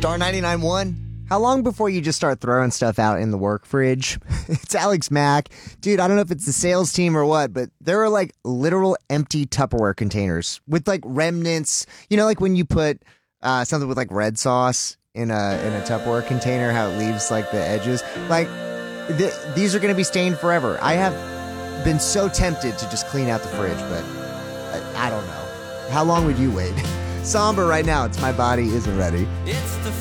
Star 99.1. How long before you just start throwing stuff out in the work fridge? It's Alex Mack. Dude, I don't know if it's the sales team or what, but there are like literal empty Tupperware containers with like remnants. You know, like when you put something with like red sauce in a Tupperware container, how it leaves like the edges. Like these are going to be stained forever. I have been so tempted to just clean out the fridge, but I don't know. How long would you wait? Somber right now. It's My Body Isn't Ready. It's the